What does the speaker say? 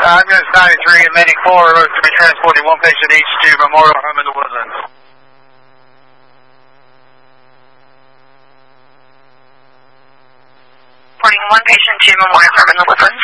Ambulance 93 and Medic 4 are to be transporting one patient each to Memorial Home in the Woodlands. Reporting one patient to Memorial Home in the Woodlands.